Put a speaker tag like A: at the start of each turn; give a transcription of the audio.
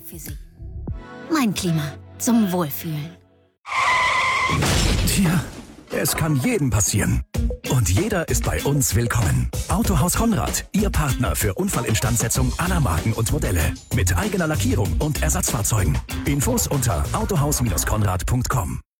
A: für Sie. Mein Klima zum Wohlfühlen.
B: Tja, es kann jedem passieren. Und jeder ist bei uns willkommen. Autohaus Konrad, Ihr Partner für Unfallinstandsetzung aller Marken und Modelle. Mit eigener Lackierung und Ersatzfahrzeugen. Infos unter autohaus-konrad.com.